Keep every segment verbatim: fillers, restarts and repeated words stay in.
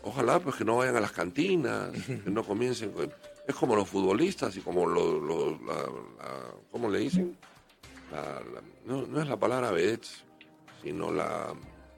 Ojalá pues que no vayan a las cantinas, que no comiencen... Con... Es como los futbolistas y como los... los la, la, ¿cómo le dicen? La, la, no, no es la palabra vedettes, sino la...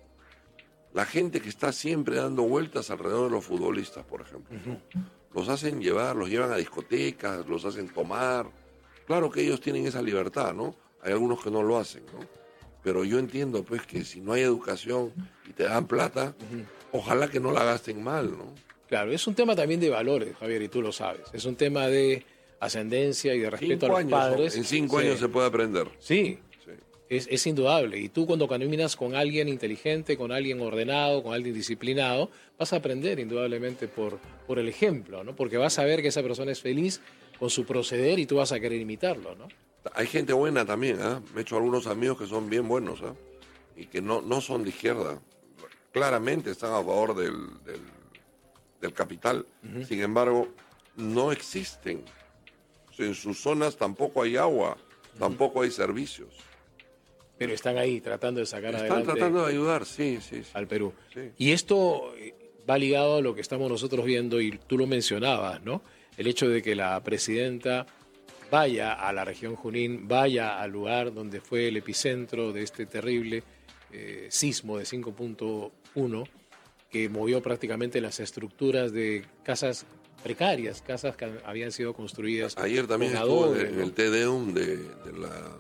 La gente que está siempre dando vueltas alrededor de los futbolistas, por ejemplo. ¿No? Los hacen llevar, los llevan a discotecas, los hacen tomar. Claro que ellos tienen esa libertad, ¿no? Hay algunos que no lo hacen, ¿no? Pero yo entiendo, pues, que si no hay educación y te dan plata, uh-huh. ojalá que no la gasten mal, ¿no? Claro, es un tema también de valores, Javier, y tú lo sabes. Es un tema de ascendencia y de respeto cinco a los años, padres. En cinco sí. años se puede aprender. Sí. Es, es indudable. Y tú cuando caminas con alguien inteligente, con alguien ordenado, con alguien disciplinado, vas a aprender indudablemente por, por el ejemplo, ¿no? Porque vas a ver que esa persona es feliz con su proceder y tú vas a querer imitarlo, ¿no? Hay gente buena también, ¿eh? Me he hecho algunos amigos que son bien buenos, ¿eh? Y que no, no son de izquierda. Claramente están a favor del, del, del capital. Uh-huh. Sin embargo, no existen. En sus zonas tampoco hay agua, uh-huh. tampoco hay servicios. Pero están ahí tratando de sacar están adelante. Están tratando de ayudar, sí, sí, sí. Al Perú. Sí. Y esto va ligado a lo que estamos nosotros viendo, y tú lo mencionabas, ¿no? El hecho de que la presidenta vaya a la región Junín, vaya al lugar donde fue el epicentro de este terrible eh, sismo de cinco punto uno, que movió prácticamente las estructuras de casas precarias, casas que habían sido construidas. Ayer también con estuvo adobe, en ¿no? el Te Deum de, de la...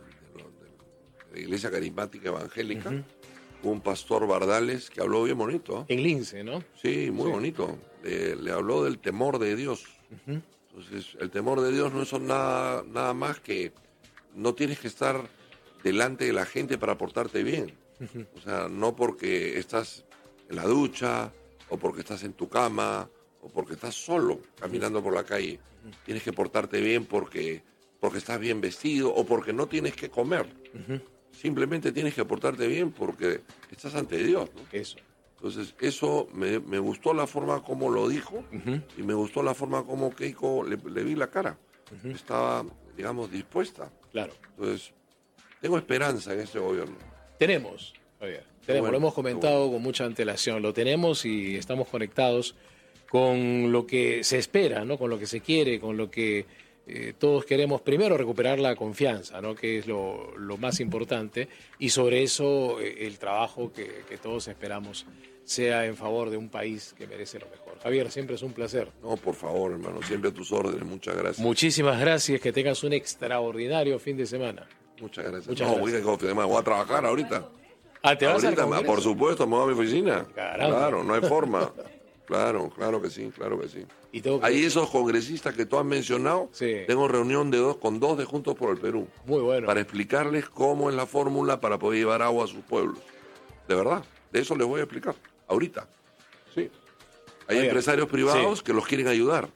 la Iglesia Carismática Evangélica, uh-huh. un pastor Bardales que habló bien bonito. ¿eh? En Lince, ¿no? Sí, muy sí. bonito. Le, le habló del temor de Dios. Uh-huh. Entonces, el temor de Dios no es nada, nada más que no tienes que estar delante de la gente para portarte bien. Uh-huh. O sea, no porque estás en la ducha, o porque estás en tu cama, o porque estás solo caminando uh-huh. por la calle. Uh-huh. Tienes que portarte bien porque, porque estás bien vestido, o porque no tienes que comer. Uh-huh. Simplemente tienes que portarte bien porque estás ante Dios, ¿no? Eso. Entonces, eso me, me gustó la forma como lo dijo, uh-huh. y me gustó la forma como Keiko le, le vi la cara. Uh-huh. Estaba, digamos, dispuesta. Claro. Entonces, tengo esperanza en este gobierno. Tenemos, Javier. Tenemos, bueno, lo hemos comentado bueno. con mucha antelación. Lo tenemos y estamos conectados con lo que se espera, ¿no? Con lo que se quiere, con lo que... Eh, todos queremos primero recuperar la confianza, ¿no? Que es lo, lo más importante, y sobre eso eh, el trabajo que, que todos esperamos sea en favor de un país que merece lo mejor. Javier, siempre es un placer. No, por favor, hermano, siempre a tus órdenes. Muchas gracias. Muchísimas gracias, que tengas un extraordinario fin de semana. Muchas gracias. Muchas no, gracias. Voy, a, voy a trabajar ahorita. Ah, ¿te vas ahorita, al Congreso? Por supuesto, me voy a mi oficina. Caramba. Claro, no hay forma. Claro, claro que sí, claro que sí. ¿Y tengo que... Hay esos congresistas que tú has mencionado. Sí. Tengo reunión de dos con dos de Juntos por el Perú. Muy bueno. Para explicarles cómo es la fórmula para poder llevar agua a sus pueblos. De verdad, de eso les voy a explicar. Ahorita. Sí. Hay Oiga, empresarios privados sí. que los quieren ayudar.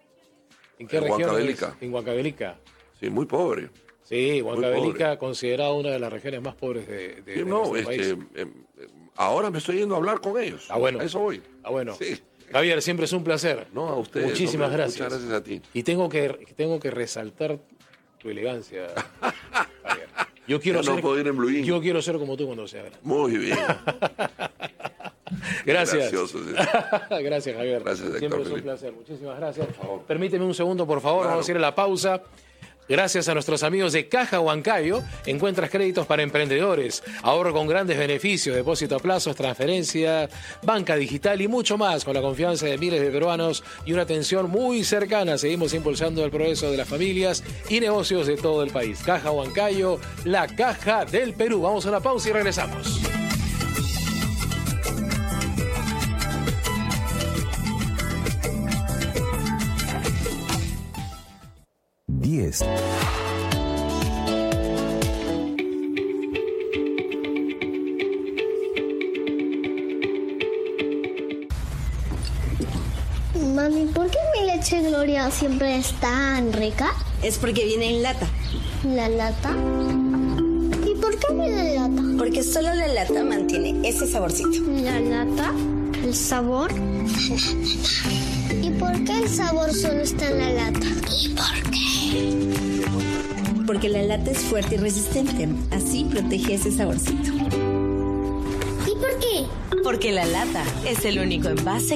¿En qué en región? Huancavelica. En Huancavelica. Sí, muy pobre. Sí, Huancavelica considerada una de las regiones más pobres de, de, sí, de no, nuestro este, país. Eh, eh, ahora me estoy yendo a hablar con ellos. Ah, bueno. A eso voy. Ah, bueno. Sí. Javier, siempre es un placer. No, a ustedes. Muchísimas hombre, gracias. Muchas gracias a ti. Y tengo que, tengo que resaltar tu elegancia, Javier. Yo quiero, no ser, puedo ir en blue yo quiero ser como tú cuando sea grande. Muy bien. Gracias. Gracioso, sí. Gracias, Javier. Gracias, Siempre Héctor es un Felipe. placer. Muchísimas gracias. Permíteme un segundo, por favor. Claro. Vamos a ir a la pausa. Gracias a nuestros amigos de Caja Huancayo, encuentras créditos para emprendedores, ahorro con grandes beneficios, depósito a plazos, transferencia, banca digital y mucho más, con la confianza de miles de peruanos y una atención muy cercana. Seguimos impulsando el progreso de las familias y negocios de todo el país. Caja Huancayo, la caja del Perú. Vamos a una pausa y regresamos. diez. Mami, ¿por qué mi leche Gloria siempre es tan rica? Es porque viene en lata. ¿La lata? ¿Y por qué viene en lata? Porque solo la lata mantiene ese saborcito. ¿La lata? ¿El sabor? ¿Y por qué el sabor solo está en la lata? ¿Y por qué? Porque la lata es fuerte y resistente. Así protege ese saborcito. ¿Y por qué? Porque la lata es el único envase